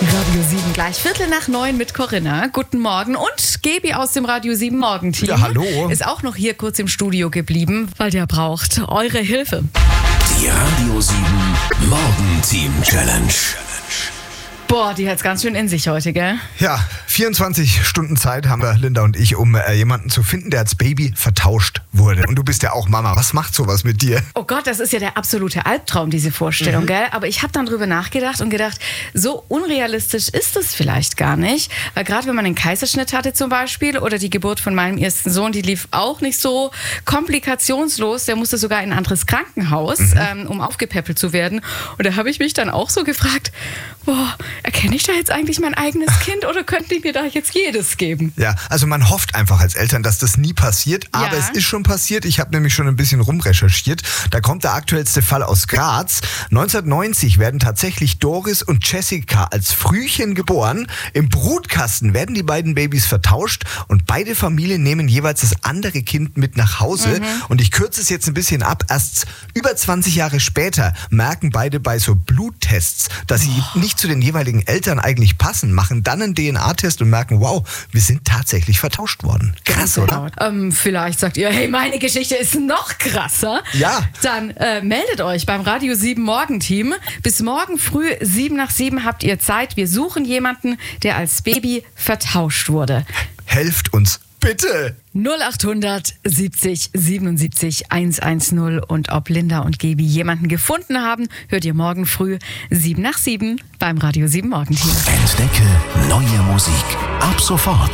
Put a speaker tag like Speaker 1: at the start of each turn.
Speaker 1: Radio 7 gleich 8:15 mit Corinna. Guten Morgen. Und Gebi aus dem Radio 7 Morgenteam.
Speaker 2: Ja, hallo.
Speaker 1: Ist auch noch hier kurz im Studio geblieben, weil der braucht eure Hilfe.
Speaker 3: Die Radio 7 Morgenteam Challenge.
Speaker 1: Boah, die hat's ganz schön in sich heute, gell?
Speaker 2: Ja, 24 Stunden Zeit haben wir, Linda und ich, um jemanden zu finden, der als Baby vertauscht wurde. Und du bist ja auch Mama. Was macht sowas mit dir?
Speaker 1: Oh Gott, das ist ja der absolute Albtraum, diese Vorstellung, gell? Aber ich habe dann drüber nachgedacht und gedacht, so unrealistisch ist es vielleicht gar nicht. Weil gerade wenn man einen Kaiserschnitt hatte zum Beispiel oder die Geburt von meinem ersten Sohn, die lief auch nicht so komplikationslos. Der musste sogar in ein anderes Krankenhaus, um aufgepäppelt zu werden. Und da habe ich mich dann auch so gefragt, boah, erkenne ich da jetzt eigentlich mein eigenes Kind oder könnten die mir da jetzt jedes geben?
Speaker 2: Ja, also man hofft einfach als Eltern, dass das nie passiert, aber
Speaker 1: Ja.
Speaker 2: es ist schon passiert. Ich habe nämlich schon ein bisschen rumrecherchiert. Da kommt der aktuellste Fall aus Graz. 1990 werden tatsächlich Doris und Jessica als Frühchen geboren. Im Brutkasten werden die beiden Babys vertauscht und beide Familien nehmen jeweils das andere Kind mit nach Hause. Und ich kürze es jetzt ein bisschen ab. Erst über 20 Jahre später merken beide bei so Bluttests, dass sie nicht zu den jeweiligen Eltern eigentlich passen, machen dann einen DNA-Test und merken, wow, wir sind tatsächlich vertauscht worden. Krass, oder?
Speaker 1: Vielleicht sagt ihr, hey, meine Geschichte ist noch krasser.
Speaker 2: Ja.
Speaker 1: Dann meldet euch beim Radio 7 Morgenteam. Bis morgen früh 7:07 habt ihr Zeit. Wir suchen jemanden, der als Baby vertauscht wurde.
Speaker 2: Helft uns, bitte!
Speaker 1: 0800 70 77 110. Und ob Linda und Gebi jemanden gefunden haben, hört ihr morgen früh 7:07 beim Radio 7 Morgenteam.
Speaker 3: Entdecke neue Musik. Ab sofort.